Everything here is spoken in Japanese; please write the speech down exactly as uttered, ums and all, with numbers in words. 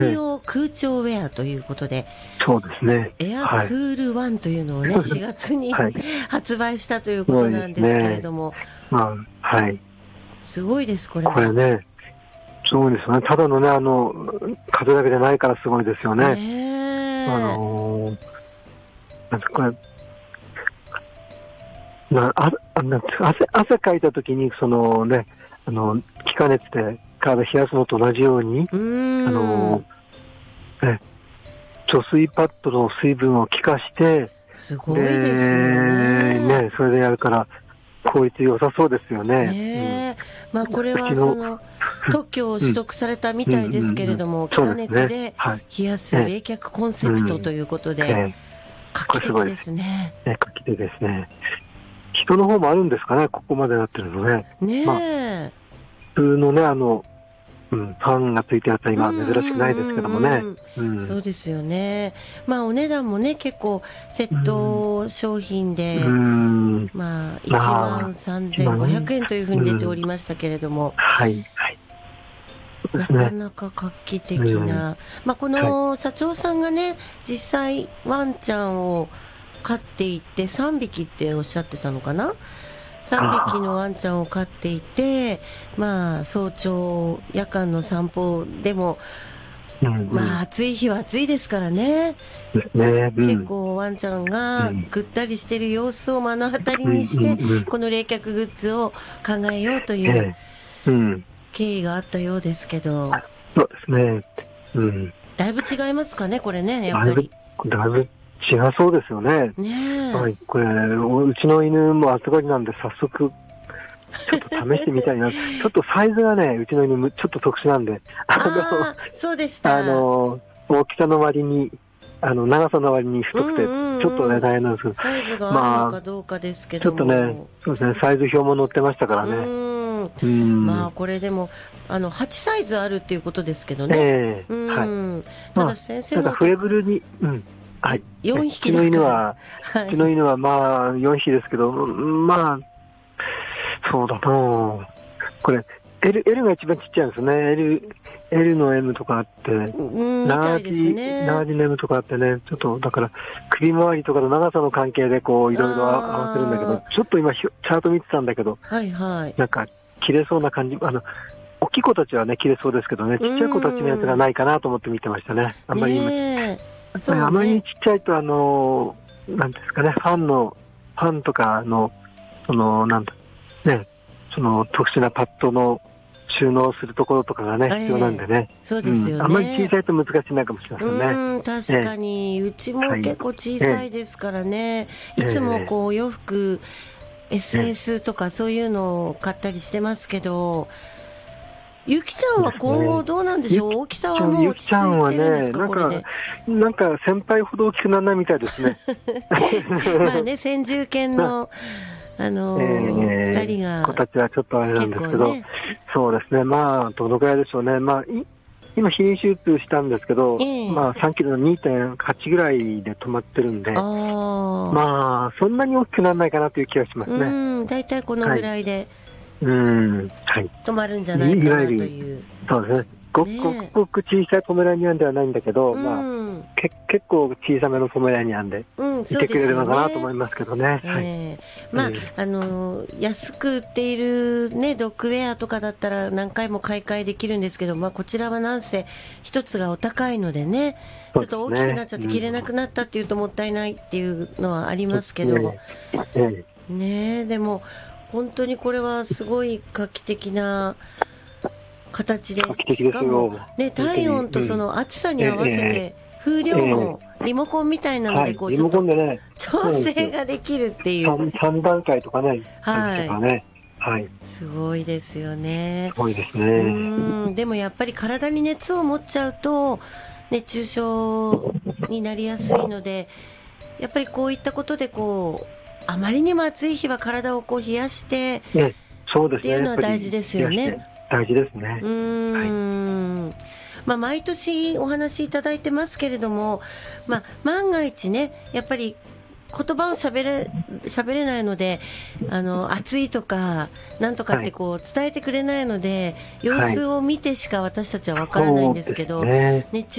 用空調ウェアということで、 そうですね。 エアクールワンというのをね、 はい、 しがつに、 はい、 発売したということなんですけれども、 まあ、はい。 すごいです、これは。 これね、すごいですよね。ただのね、あの、風だけじゃないからすごいですよね。 ねあのー、なんかこれ、なああなん汗、汗かいたときに、そのね、あの、気化熱で体冷やすのと同じように、 うーん、 あのー、ね、貯水パッドの水分を気化して、 すごいですよね。 ね、それでやるから、効率良さそうですよね。 ねえ、うん、まあこれはその特許を取得されたみたいですけれども、気化熱で冷やす冷却コンセプトということで、画期的ですね。 画期的ですね。人の方もあるんですかね、ここまでなってるのね。 ねえ、まあ、 普通のね、あの、うん、ファンがついてあった今珍しくないですけどもね、 うん、そうですよね。まあお値段もね結構セット商品で、うん、まあいちまんさんぜんごひゃくえんというふうに出ておりましたけれども、うん、 はいはい、 なかなか画期的な、うん、まあこの社長さんがね実際ワンちゃんを飼っていてさんびきっておっしゃってたのかな。さんびきのワンちゃんを飼っていて、まあ、早朝夜間の散歩でも、うんうん、まあ暑い日は暑いですからね、 ね、うん、 結構ワンちゃんがぐったりしている様子を目の当たりにして、うんうん、この冷却グッズを考えようという経緯があったようですけど、 そうですね、うん、 だいぶ違いますかねこれね、やっぱりだいぶ違そうですよね。 ねえ、 はい、これうちの犬も暑がりなんで早速ちょっと試してみたいな。ちょっとサイズがね、うちの犬ちょっと特殊なんで、 あのそうでした。 あの大きさの割に、あの長さの割に太くて、うんうんうん、ちょっとね大変なんですけど、 サイズがあるのかどうかですけども、 まあ、ちょっとね、そうですね、サイズ表も載ってましたからね。 うんうん、まあこれでもあのはちサイズあるっていうことですけどね。えー、うん、はい。ただ先生の、 まあ、ただフレブルに。うん、はい、 よんひきうちの犬は、 はい、 うちの犬はまあよんひきですけど、まあそうだな、これ L, L が一番ちっちゃいんですね。 L, L の M とかあって、 うん、ラージ、ね、 ラージの M とかあってね、ちょっとだから首周りとかの長さの関係でこういろいろ合わせるんだけど、ちょっと今チャート見てたんだけど、 はいはい、 なんか切れそうな感じ、あの大きい子たちはね切れそうですけどね、ちっちゃい子たちのやつがないかなと思って見てましたね。あんまり今、ねね、あまりにちっちゃいと、あのなんですかね、ファンのファンとかのそのなんだね、その特殊なパッドの収納するところとかがね、えー、必要なんでね。 そうですよね、 うん、あんまり小さいと難しいなかもしれませんね。 うん確かに、えー、うちも結構小さいですからね、えー、いつもこう洋服、えー、エスエス とかそういうのを買ったりしてますけど、ゆきちゃんは今後どうなんでしょう、ね、大きさはもう落ち着いてるんですか、これで。 なんか先輩ほど大きくならないみたいですね。 まあね、先住犬のあのーえー、ふたりが子たちはちょっとあれなんですけど、ね、そうですね、まあどのくらいでしょうね、まあ今避妊手術したんですけど、えー、まあさんキロの にてんはち ぐらいで止まってるんで、あまあそんなに大きくならないかなという気がしますね。 うん、だいたいこのぐらいで、 はい、うんはい、 止まるんじゃないかなという。 そうですね、ごくごくごく小さいポメラニアンではないんだけど、うん、まあ、け結構小さめのポメラニアンでいてくれるのかなと思いますけどね。 まああの安く売っている、ね、ドッグウェアとかだったら何回も買い替えできるんですけど、まあ、こちらはなんせ一つがお高いのでね、ちょっと大きくなっちゃって着れなくなったっていうともったいないっていうのはありますけど、ねね、でも本当にこれはすごい画期的な形で、しかも、ね、体温とその暑さに合わせて風量もリモコンみたいなのでこうちょっと調整ができるっていう、 さんだんかいとかね、 はいはい、 すごいですよね。 すごいですね。 うんでもやっぱり体に熱を持っちゃうと熱中症になりやすいので、やっぱりこういったことでこうあまりにも暑い日は体をこう冷やして、 ね、そうですね、 っていうのは大事ですよね。 大事ですね。 うーん、はい、まあ、毎年お話しいただいてますけれども、まあ、万が一ねやっぱり言葉をしゃべれ、しゃべれないので、あの暑いとかなんとかってこう伝えてくれないので、はい、様子を見てしか私たちは分からないんですけど、はい、熱中